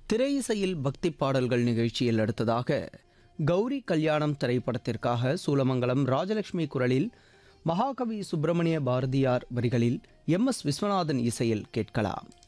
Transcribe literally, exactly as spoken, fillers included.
திரை இசையில் பக்தி பாடல்கள் நிகழ்ச்சியில் அடுத்ததாக கௌரி கல்யாணம் திரைப்படத்திற்காக சூலமங்கலம் ராஜலட்சுமி குரலில் மகாகவி சுப்பிரமணிய பாரதியார் வரிகளில் எம் எஸ் விஸ்வநாதன் இசையில் கேட்கலாம்.